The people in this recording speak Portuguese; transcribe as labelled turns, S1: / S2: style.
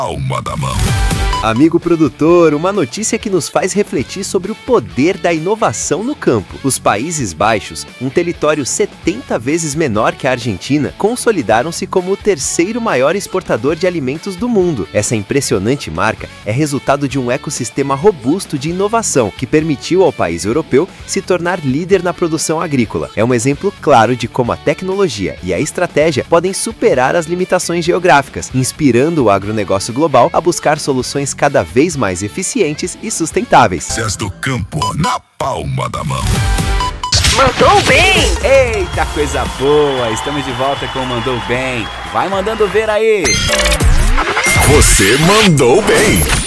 S1: palma da mão.
S2: Amigo produtor, uma notícia que nos faz refletir sobre o poder da inovação no campo. Os Países Baixos, um território 70 vezes menor que a Argentina, consolidaram-se como o terceiro maior exportador de alimentos do mundo. Essa impressionante marca é resultado de um ecossistema robusto de inovação que permitiu ao país europeu se tornar líder na produção agrícola. É um exemplo claro de como a tecnologia e a estratégia podem superar as limitações geográficas, inspirando o agronegócio global a buscar soluções cada vez mais eficientes e sustentáveis.
S1: Notícias do campo na palma da mão.
S3: Mandou bem!
S4: Eita, coisa boa! Estamos de volta com o Mandou Bem. Vai mandando ver aí!
S1: Você mandou bem!